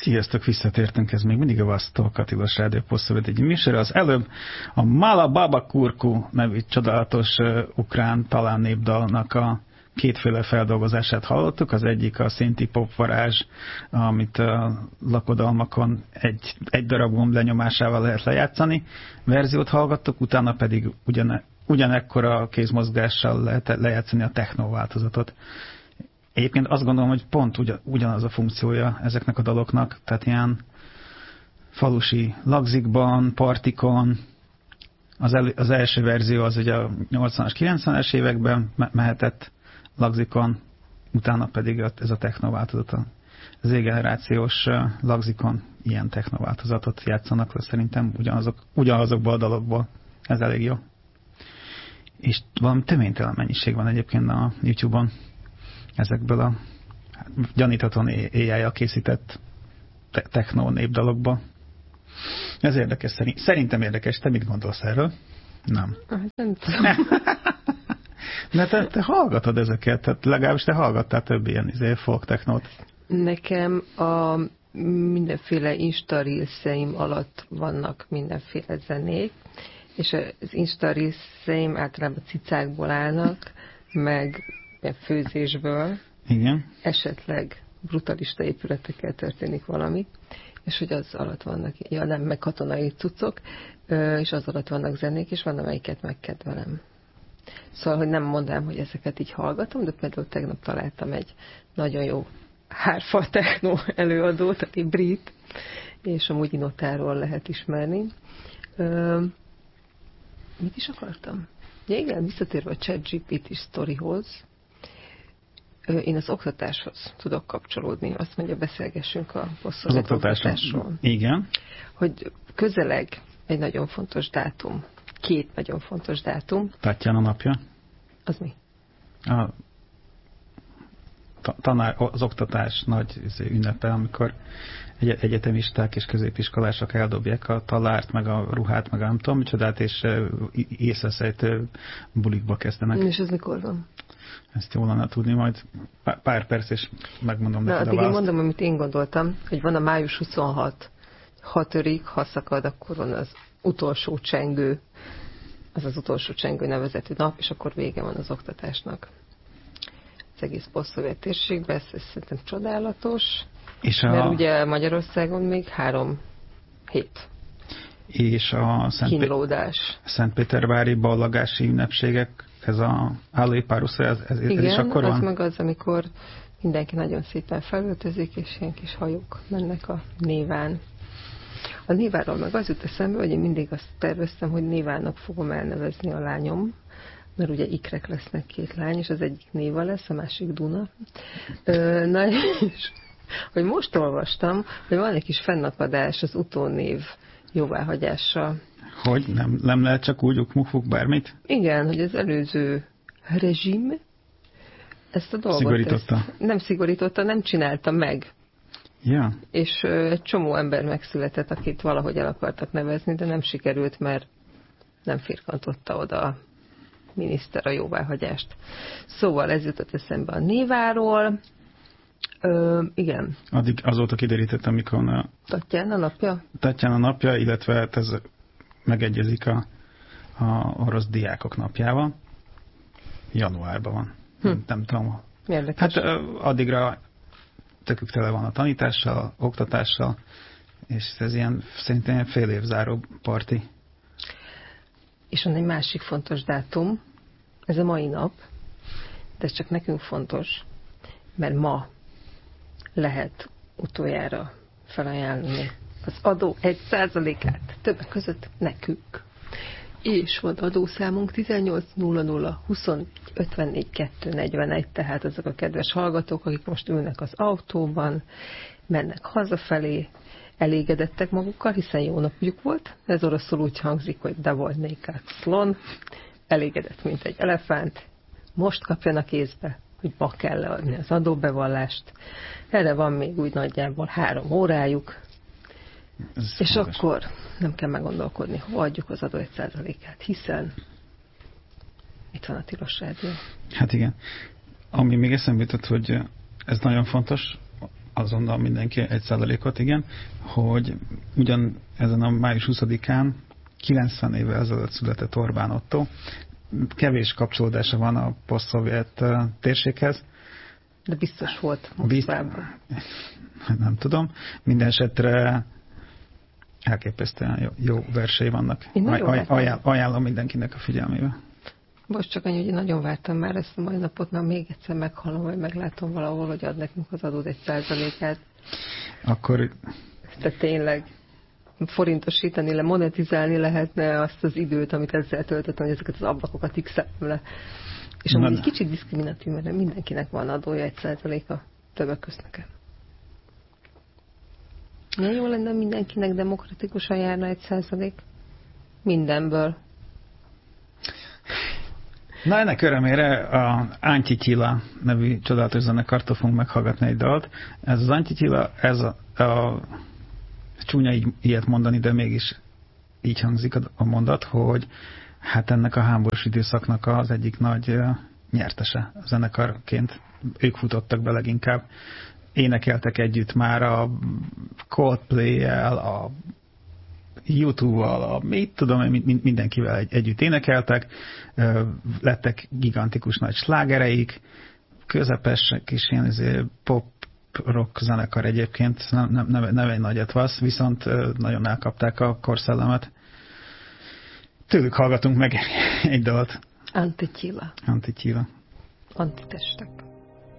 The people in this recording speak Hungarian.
Sziasztok, visszatértünk, ez még mindig a Vasztok Attilos Rádió Posztszövet egy műsor. Az előbb a Mala Baba Kurku nevű csodálatos ukrán talán népdalnak a kétféle feldolgozását hallottuk. Az egyik a szinti pop varázs, amit a lakodalmakon egy darab gomb lenyomásával lehet lejátszani. Verziót hallgattuk, utána pedig ugyanekkora kézmozgással lehet lejátszani a techno változatot. Egyébként azt gondolom, hogy pont ugyanaz a funkciója ezeknek a daloknak, tehát ilyen falusi lagzikban, partikon. Az első verzió az ugye a 80-as, 90-es években mehetett lagzikon, utána pedig ez a techno változat. Az Z-generációs lagzikon ilyen techno változatot játszanak le, szerintem ugyanazokból a dalokból. Ez elég jó. És valami töménytelen mennyiség van egyébként a YouTube-on ezekből a gyaníthatóan AI-jal készített techno népdalokba. Ez érdekes, szerintem érdekes. Te mit gondolsz erről? Nem. Nem tudom. De te hallgatod ezeket, tehát legalábbis te hallgattál több ilyen folk technót. Nekem a mindenféle Insta Reels-eim alatt vannak mindenféle zenék, és az Insta Reels-eim általában cicákból állnak, meg főzésből. Igen. Esetleg brutalista épületekkel történik valami, és hogy az alatt vannak, nem, meg katonai cuccok, és az alatt vannak zenék, és van, amelyiket megkedvelem. Szóval, hogy nem mondanám, hogy ezeket így hallgatom, de például tegnap találtam egy nagyon jó hárfa techno előadót, aki brit, és amúgy Inotáról lehet ismerni. Mit is akartam? Ja, igen, visszatérve a ChatGPT sztorihoz, én az oktatáshoz tudok kapcsolódni. Azt mondja, beszélgessünk a oktatásról. Igen. Hogy közeleg egy nagyon fontos dátum. 2 nagyon fontos dátum. Tatjana napja. Az mi? Az oktatás nagy ünnepe, amikor egyetemisták és középiskolások eldobják a talárt, meg a ruhát, meg a nem tudom micsodát, és észreszejtő bulikba kezdenek. És ez mikor van? Ezt jól lenne tudni, majd pár perc, és megmondom neked a választ. Addig én mondom, amit én gondoltam, hogy van a május 26. 6-ig, ha szakad, akkor van az utolsó csengő, az utolsó csengő nevezetű nap, és akkor vége van az oktatásnak. Az egész posztszovjet térségben, ez szerintem csodálatos, és mert ugye Magyarországon még 3 hét. És a kínlódás. Szentpétervári ballagási ünnepségek, ez a állói páruszra, ez is akkor van? Igen, az meg az, amikor mindenki nagyon szépen felöltözik, és ilyen kis hajók mennek a néván. A néváról meg az jut eszembe, hogy én mindig azt terveztem, hogy névának fogom elnevezni a lányom, mert ugye ikrek lesznek 2 lány, és az egyik Néva lesz, a másik Duna. Na és, hogy most olvastam, hogy van egy kis fennakadás az utónév jóváhagyása. Hogy? Nem lehet csak úgy ukmufuk bármit? Igen, hogy az előző rezsim ezt a dolgot szigorította. Nem szigorította, nem csinálta meg. Ja. És egy csomó ember megszületett, akit valahogy el akartak nevezni, de nem sikerült, mert nem firkantotta oda a miniszter a jóváhagyást. Szóval ez jutott eszembe a néváról. Igen. Addig azóta kiderítettem, mikor a Tatjana napja? Tatjana napja, illetve ez megegyezik a orosz diákok napjával. Januárban van. Nem tudom. Érdekes. Hát addigra tökük tele van a tanítással, oktatással, és ez ilyen szerintem fél év záró parti. És van egy másik fontos dátum, ez a mai nap, de ez csak nekünk fontos, mert ma lehet utoljára felajánlani az adó 1%-át, többek között nekünk. És van adószámunk 1800 21 54 241, tehát azok a kedves hallgatók, akik most ülnek az autóban, mennek hazafelé, elégedettek magukkal, hiszen jó napjuk volt. Ez oroszul úgy hangzik, hogy davolnékát szlon, elégedett, mint egy elefánt. Most kapjon a kézbe, hogy ma kell leadni az adóbevallást. Erre van még úgy nagyjából 3 órájuk. És fontos. Akkor nem kell meggondolkodni, hova adjuk az adó 1%-át, hiszen itt van a Tilos Rádió. Hát igen. Ami még eszembe jutott, hogy ez nagyon fontos, azonnal mindenki 1%-ot, igen, hogy ugyan ezen a május 20-án 90 évvel ezelőtt született Orbán Ottó, kevés kapcsolódása van a posztszovjet térséghez. De biztos volt Moszkvában. Nem tudom. Minden esetre elképesztően jó versei vannak. Ajánlom mindenkinek a figyelmébe. Most csak annyi, hogy nagyon vártam már ezt a mai napot, mert még egyszer meghallom, vagy meglátom valahol, hogy ad nekünk az adód 1%-át. Akkor... Tehát tényleg forintosítani le, monetizálni lehetne azt az időt, amit ezzel töltöttem, hogy ezeket az ablakokat x-elem le. És amúgy egy kicsit diszkriminatív, mert mindenkinek van adója 1%-a, többek közt nekem. Milyen jó lenne mindenkinek demokratikusan járna 1%? Mindenből. Na, ennek örömére a Antityila nevű csodálatos zenekartól fogunk meghallgatni egy dalt. Ez az Antityila, ez a csúnya ilyet mondani, de mégis így hangzik a mondat, hogy hát ennek a háborús időszaknak az egyik nagy nyertese a zenekarként. Ők futottak be leginkább. Énekeltek együtt már a Coldplay-el, a YouTube-val, mit tudom, mindenkivel együtt énekeltek, lettek gigantikus nagy slágereik, közepes kis ilyen pop rock zenekar egyébként, nem egy nagyet vasz, viszont nagyon elkapták a korszellemet. Tőlük hallgatunk meg egy dalt. Antityila. Antityila. Antitestek.